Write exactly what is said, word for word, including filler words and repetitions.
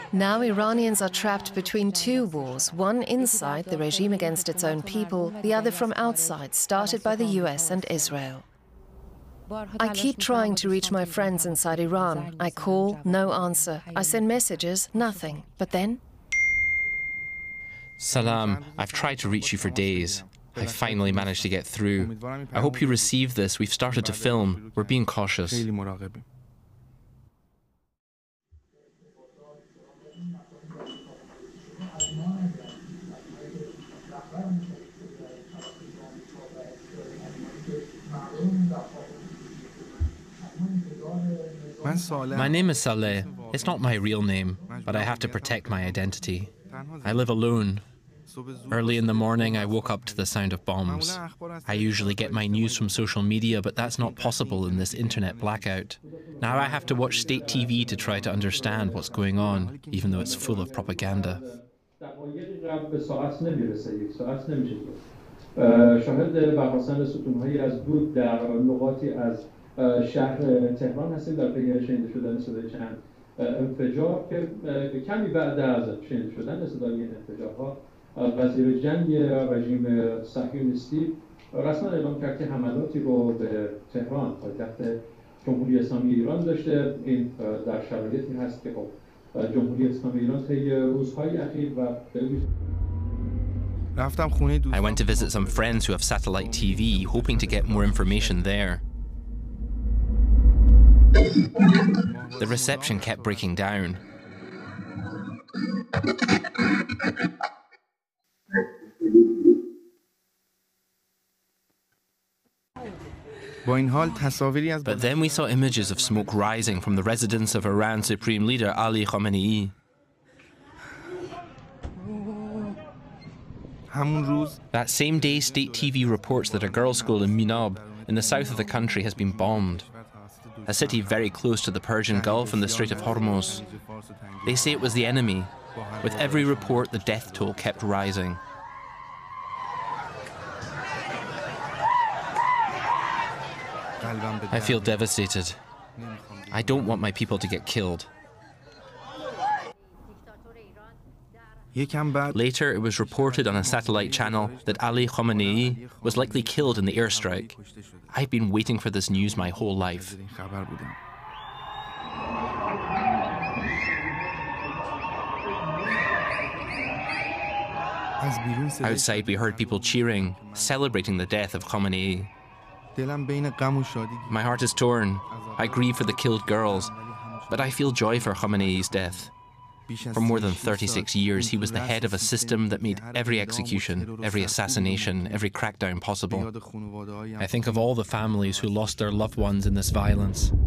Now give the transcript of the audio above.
Now Iranians are trapped between two wars, one inside the regime against its own people, the other from outside, started by the U S and Israel. I keep trying to reach my friends inside Iran. I call, no answer. I send messages, nothing. But then... Salam, I've tried to reach you for days. I finally managed to get through. I hope you receive this. We've started to film. We're being cautious. My name is Saleh. It's not my real name, but I have to protect my identity. I live alone. Early in the morning, I woke up to the sound of bombs. I usually get my news from social media, but that's not possible in this internet blackout. Now I have to watch state T V to try to understand what's going on, even though it's full of propaganda. شهر تهران هستیم در پی شنیده شدن صدای چند انفجار که کمی بعد از شنیده شدن صدای این انفجارها وزیر جنگ رژیم صهیونیستی رسما اعلام کرد که حملاتی رو به تهران پایتخت جمهوری اسلامی ایران داشته. این در شرایطی هست که خب جمهوری اسلامی ایران طی روزهای اخیر و I went to visit some friends who have satellite T V, hoping to get more information there. The reception kept breaking down. But then we saw images of smoke rising from the residence of Iran's Supreme Leader Ali Khamenei. That same day, state T V reports that a girls' school in Minab, in the south of the country, has been bombed. A city very close to the Persian Gulf and the Strait of Hormuz. They say it was the enemy. With every report, the death toll kept rising. I feel devastated. I don't want my people to get killed. Later, it was reported on a satellite channel that Ali Khamenei was likely killed in the airstrike. I've been waiting for this news my whole life. Outside, we heard people cheering, celebrating the death of Khamenei. My heart is torn. I grieve for the killed girls, but I feel joy for Khamenei's death. For more than thirty-six years, he was the head of a system that made every execution, every assassination, every crackdown possible. I think of all the families who lost their loved ones in this violence.